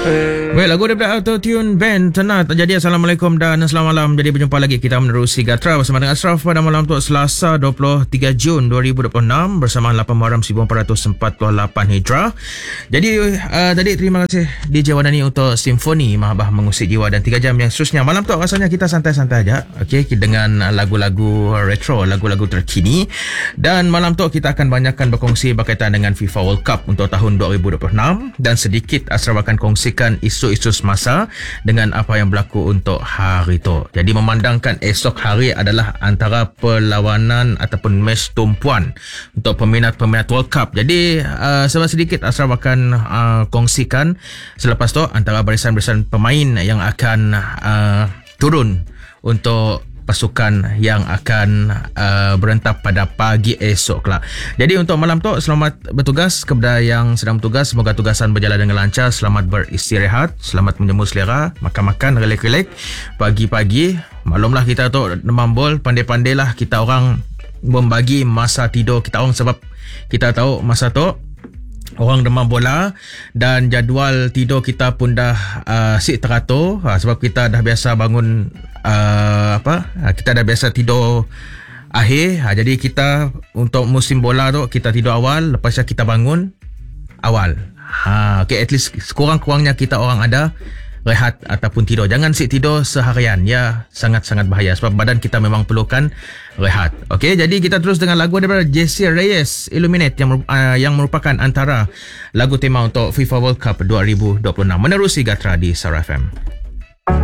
Well, lagu daripada Autotune Band Tenat. Jadi Assalamualaikum dan selamat malam. Jadi berjumpa lagi kita menerusi Gatra bersama dengan Ashraf pada malam tu Selasa 23 Jun 2026 bersama 8 Muharram 1448 Hijrah. Jadi tadi terima kasih DJ Wadani untuk Simfoni Mahabah Mengusik Jiwa, dan 3 jam yang seterusnya malam tu rasanya kita santai-santai aja, okey, dengan lagu-lagu retro, lagu-lagu terkini. Dan malam tu kita akan banyakkan berkongsi berkaitan dengan FIFA World Cup untuk tahun 2026, dan sedikit Ashraf akan kongsikan isu-isu semasa dengan apa yang berlaku untuk hari itu. Jadi memandangkan esok hari adalah antara perlawanan ataupun match tumpuan untuk peminat-peminat World Cup. Jadi sebab sedikit Ashraf akan kongsikan selepas tu antara barisan-barisan pemain yang akan turun untuk pasukan yang akan berentap pada pagi esok lah. Jadi untuk malam tu, selamat bertugas kepada yang sedang bertugas. Semoga tugasan berjalan dengan lancar. Selamat beristirahat, selamat menjemu selera, makan-makan, relek-relek pagi-pagi. Maklumlah kita tu demam bol, pandai-pandailah kita orang membagi masa tidur kita orang, sebab kita tahu masa tu orang demam bola dan jadual tidur kita pun dah sik teratur, sebab kita dah biasa bangun kita dah biasa tidur akhir. Jadi kita untuk musim bola tu kita tidur awal, lepas kita bangun awal. Okay, at least sekurang-kurangnya kita orang ada rehat ataupun tidur. Jangan sik tidur seharian, ya, sangat-sangat bahaya sebab badan kita memang perlukan rehat. Okey, jadi kita terus dengan lagu daripada JC Reyes, Illuminate, yang merupakan antara lagu tema untuk FIFA World Cup 2026. Menerusi Gatra di Sara FM.